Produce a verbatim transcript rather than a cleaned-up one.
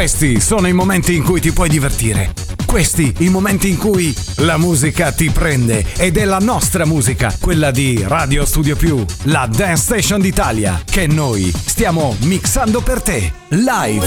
Questi sono i momenti in cui ti puoi divertire. Questi i momenti in cui la musica ti prende, ed è la nostra musica, quella di Radio Studio Più, la Dance Station d'Italia, che noi stiamo mixando per te, live.